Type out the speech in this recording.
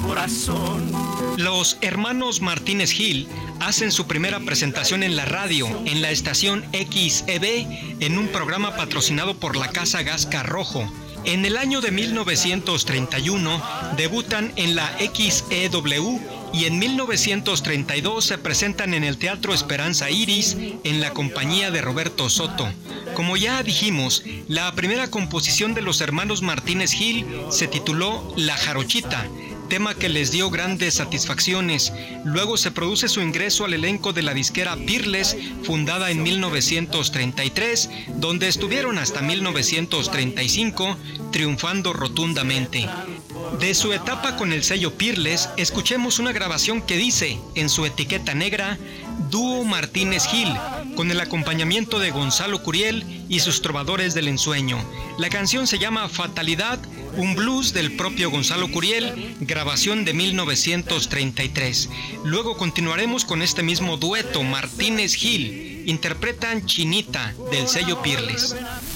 corazón. Los hermanos Martínez Gil hacen su primera presentación en la radio, en la estación XEB, en un programa patrocinado por la Casa Gasca Rojo. En el año de 1931 debutan en la XEW y en 1932 se presentan en el Teatro Esperanza Iris en la compañía de Roberto Soto. Como ya dijimos, la primera composición de los hermanos Martínez Gil se tituló La Jarochita, tema que les dio grandes satisfacciones. Luego se produce su ingreso al elenco de la disquera Peerless, fundada en 1933, donde estuvieron hasta 1935, triunfando rotundamente. De su etapa con el sello Peerless, escuchemos una grabación que dice, en su etiqueta negra, Dúo Martínez Gil, con el acompañamiento de Gonzalo Curiel y sus Trovadores del Ensueño. La canción se llama Fatalidad, un blues del propio Gonzalo Curiel, grabación de 1933. Luego continuaremos con este mismo dueto, Martínez Gil, interpretan Chinita, del sello Peerless.